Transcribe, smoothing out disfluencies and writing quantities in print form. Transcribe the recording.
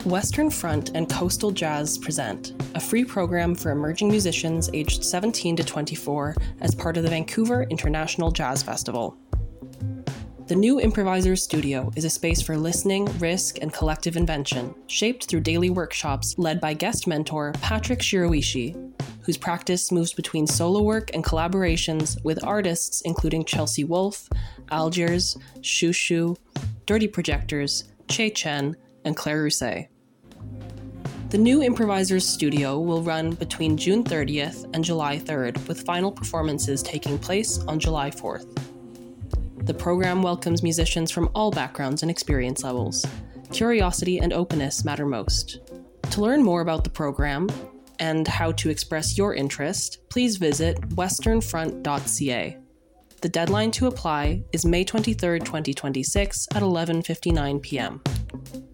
Western Front and Coastal Jazz present a free program for emerging musicians aged 17 to 24 as part of the Vancouver International Jazz Festival. The New Improvisers Studio is a space for listening, risk, and collective invention, shaped through daily workshops led by guest mentor Patrick Shiroishi, whose practice moves between solo work and collaborations with artists including Chelsea Wolfe, Algiers, Shushu, Dirty Projectors, Che Chen, and Claire Rousset. The New Improvisers Studio will run between June 30th and July 3rd, with final performances taking place on July 4th. The program welcomes musicians from all backgrounds and experience levels. Curiosity and openness matter most. To learn more about the program and how to express your interest, please visit westernfront.ca. The deadline to apply is May 23rd, 2026 at 11:59 p.m.